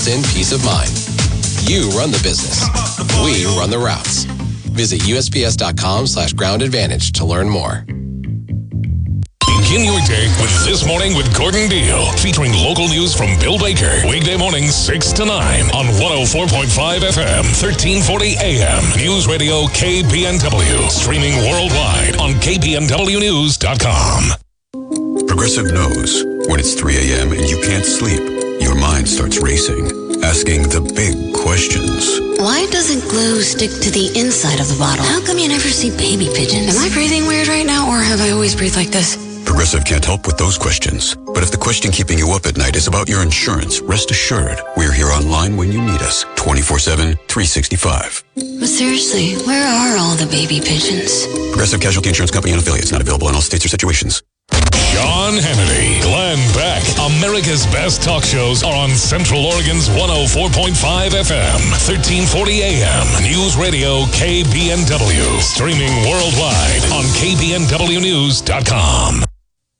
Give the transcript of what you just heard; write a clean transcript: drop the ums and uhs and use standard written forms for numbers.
built-in peace of mind. You run the business. We run the routes. Visit USPS.com/Ground Advantage to learn more. Begin your day with This Morning with Gordon Deal, featuring local news from Bill Baker. Weekday mornings 6 to 9 on 104.5 FM, 1340 AM. News Radio KBNW. Streaming worldwide on KBNWnews.com. Progressive knows when it's 3 a.m. and you can't sleep, your mind starts racing, asking the big questions. Why doesn't glue stick to the inside of the bottle? How come you never see baby pigeons? Am I breathing weird right now, or have I always breathed like this? Progressive can't help with those questions. But if the question keeping you up at night is about your insurance, rest assured, we're here online when you need us, 24/7, 365. But seriously, where are all the baby pigeons? Progressive Casualty Insurance Company and affiliates, not available in all states or situations. Sean Hannity, Glenn Beck. America's best talk shows are on Central Oregon's 104.5 FM, 1340 AM. News Radio KBNW. Streaming worldwide on KBNWnews.com.